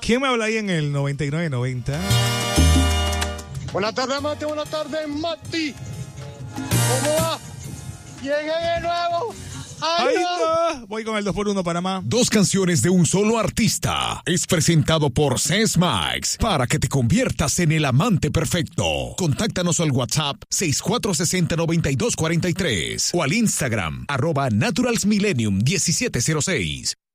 ¿Quién me habla ahí en el 9990? Buenas tardes, Mati. Buenas tardes, Mati. ¿Cómo va? ¿Quién es de nuevo? ¡Ay, no! Voy con el 2x1 Panamá. Dos canciones de un solo artista. Es presentado por Sesmax para que te conviertas en el amante perfecto. Contáctanos al WhatsApp 6460-9243 o al Instagram @naturalsmillennium1706.